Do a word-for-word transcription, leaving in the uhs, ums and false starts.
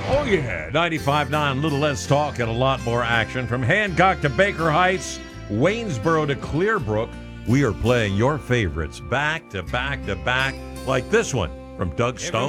Oh, yeah. ninety-five point nine, little less talk and a lot more action. From Hancock to Baker Heights, Waynesboro to Clearbrook, we are playing your favorites back to back to back, like this one from Doug Stone.